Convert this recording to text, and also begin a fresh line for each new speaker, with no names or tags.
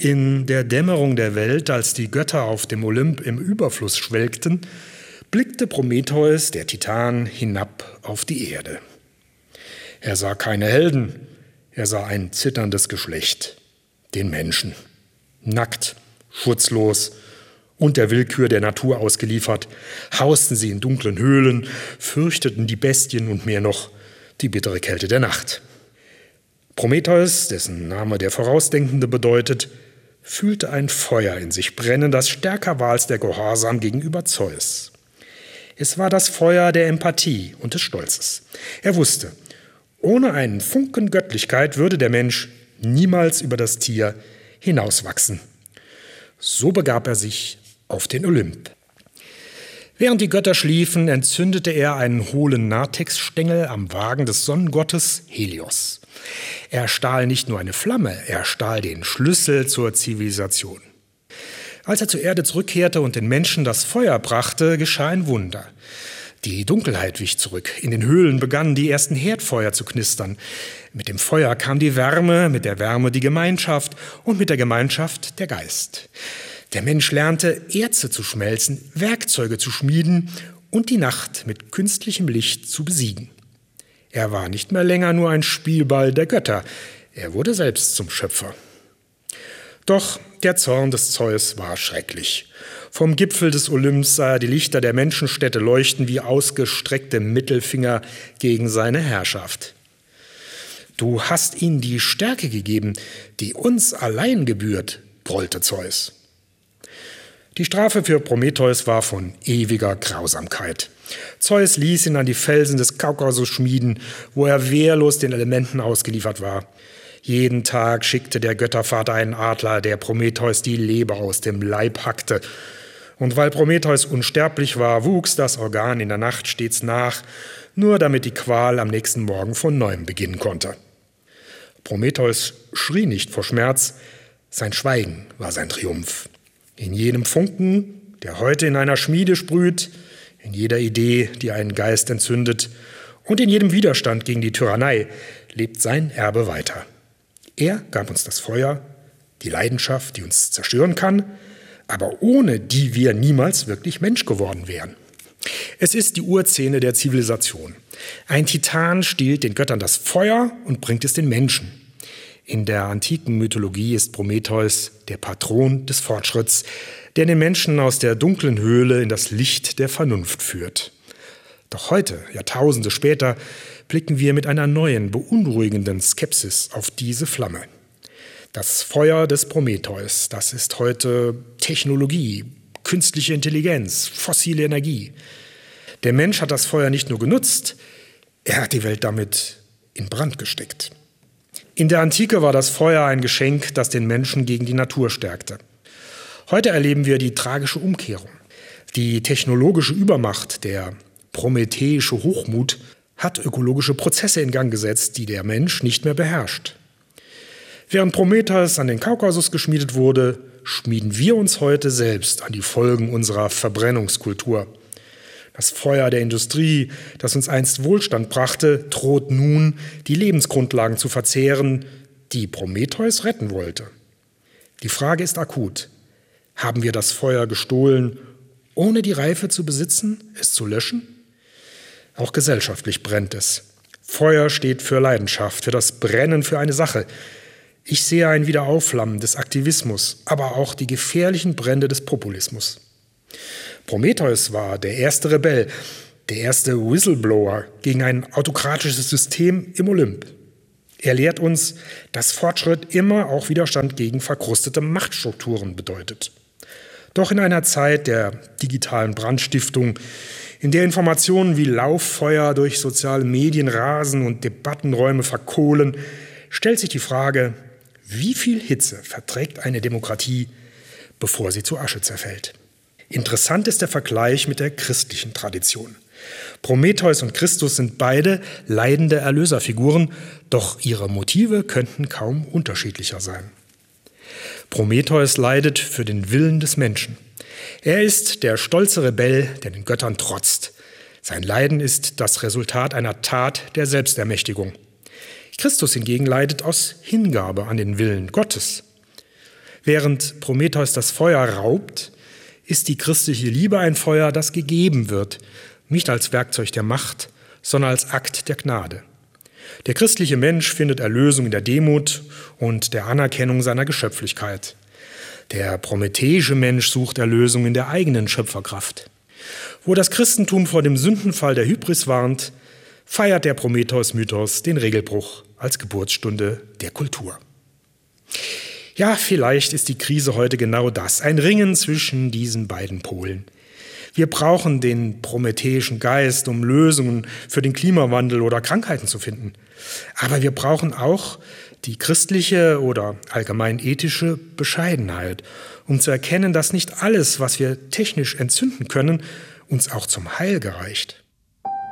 In der Dämmerung der Welt, als die Götter auf dem Olymp im Überfluss schwelgten, blickte Prometheus, der Titan, hinab auf die Erde. Er sah keine Helden, er sah ein zitterndes Geschlecht, den Menschen. Nackt, schutzlos und der Willkür der Natur ausgeliefert, hausten sie in dunklen Höhlen, fürchteten die Bestien und mehr noch die bittere Kälte der Nacht. Prometheus, dessen Name der Vorausdenkende bedeutet, fühlte ein Feuer in sich brennen, das stärker war als der Gehorsam gegenüber Zeus. Es war das Feuer der Empathie und des Stolzes. Er wusste, ohne einen Funken Göttlichkeit würde der Mensch niemals über das Tier hinauswachsen. So begab er sich auf den Olymp. Während die Götter schliefen, entzündete er einen hohlen Narthex-Stängel am Wagen des Sonnengottes Helios. Er stahl nicht nur eine Flamme, er stahl den Schlüssel zur Zivilisation. Als er zur Erde zurückkehrte und den Menschen das Feuer brachte, geschah ein Wunder. Die Dunkelheit wich zurück. In den Höhlen begannen die ersten Herdfeuer zu knistern. Mit dem Feuer kam die Wärme, mit der Wärme die Gemeinschaft und mit der Gemeinschaft der Geist. Der Mensch lernte, Erze zu schmelzen, Werkzeuge zu schmieden und die Nacht mit künstlichem Licht zu besiegen. Er war nicht mehr länger nur ein Spielball der Götter, er wurde selbst zum Schöpfer. Doch der Zorn des Zeus war schrecklich. Vom Gipfel des Olymps sah er die Lichter der Menschenstädte leuchten wie ausgestreckte Mittelfinger gegen seine Herrschaft. Du hast ihnen die Stärke gegeben, die uns allein gebührt, brüllte Zeus. Die Strafe für Prometheus war von ewiger Grausamkeit. Zeus ließ ihn an die Felsen des Kaukasus schmieden, wo er wehrlos den Elementen ausgeliefert war. Jeden Tag schickte der Göttervater einen Adler, der Prometheus die Leber aus dem Leib hackte. Und weil Prometheus unsterblich war, wuchs das Organ in der Nacht stets nach, nur damit die Qual am nächsten Morgen von neuem beginnen konnte. Prometheus schrie nicht vor Schmerz, sein Schweigen war sein Triumph. In jedem Funken, der heute in einer Schmiede sprüht, in jeder Idee, die einen Geist entzündet und in jedem Widerstand gegen die Tyrannei lebt sein Erbe weiter. Er gab uns das Feuer, die Leidenschaft, die uns zerstören kann, aber ohne die wir niemals wirklich Mensch geworden wären. Es ist die Urszene der Zivilisation. Ein Titan stiehlt den Göttern das Feuer und bringt es den Menschen. In der antiken Mythologie ist Prometheus der Patron des Fortschritts, der den Menschen aus der dunklen Höhle in das Licht der Vernunft führt. Doch heute, Jahrtausende später, blicken wir mit einer neuen, beunruhigenden Skepsis auf diese Flamme. Das Feuer des Prometheus, das ist heute Technologie, künstliche Intelligenz, fossile Energie. Der Mensch hat das Feuer nicht nur genutzt, er hat die Welt damit in Brand gesteckt. In der Antike war das Feuer ein Geschenk, das den Menschen gegen die Natur stärkte. Heute erleben wir die tragische Umkehrung. Die technologische Übermacht, der prometheische Hochmut, hat ökologische Prozesse in Gang gesetzt, die der Mensch nicht mehr beherrscht. Während Prometheus an den Kaukasus geschmiedet wurde, schmieden wir uns heute selbst an die Folgen unserer Verbrennungskultur. Das Feuer der Industrie, das uns einst Wohlstand brachte, droht nun, die Lebensgrundlagen zu verzehren, die Prometheus retten wollte. Die Frage ist akut. Haben wir das Feuer gestohlen, ohne die Reife zu besitzen, es zu löschen? Auch gesellschaftlich brennt es. Feuer steht für Leidenschaft, für das Brennen für eine Sache. Ich sehe ein Wiederaufflammen des Aktivismus, aber auch die gefährlichen Brände des Populismus. Prometheus war der erste Rebell, der erste Whistleblower gegen ein autokratisches System im Olymp. Er lehrt uns, dass Fortschritt immer auch Widerstand gegen verkrustete Machtstrukturen bedeutet. Doch in einer Zeit der digitalen Brandstiftung, in der Informationen wie Lauffeuer durch soziale Medien rasen und Debattenräume verkohlen, stellt sich die Frage, wie viel Hitze verträgt eine Demokratie, bevor sie zu Asche zerfällt? Interessant ist der Vergleich mit der christlichen Tradition. Prometheus und Christus sind beide leidende Erlöserfiguren, doch ihre Motive könnten kaum unterschiedlicher sein. Prometheus leidet für den Willen des Menschen. Er ist der stolze Rebell, der den Göttern trotzt. Sein Leiden ist das Resultat einer Tat der Selbstermächtigung. Christus hingegen leidet aus Hingabe an den Willen Gottes. Während Prometheus das Feuer raubt, ist die christliche Liebe ein Feuer, das gegeben wird, nicht als Werkzeug der Macht, sondern als Akt der Gnade. Der christliche Mensch findet Erlösung in der Demut und der Anerkennung seiner Geschöpflichkeit. Der prometheische Mensch sucht Erlösung in der eigenen Schöpferkraft. Wo das Christentum vor dem Sündenfall der Hybris warnt, feiert der Prometheus-Mythos den Regelbruch als Geburtsstunde der Kultur. Ja, vielleicht ist die Krise heute genau das, ein Ringen zwischen diesen beiden Polen. Wir brauchen den prometheischen Geist, um Lösungen für den Klimawandel oder Krankheiten zu finden. Aber wir brauchen auch die christliche oder allgemein ethische Bescheidenheit, um zu erkennen, dass nicht alles, was wir technisch entzünden können, uns auch zum Heil gereicht.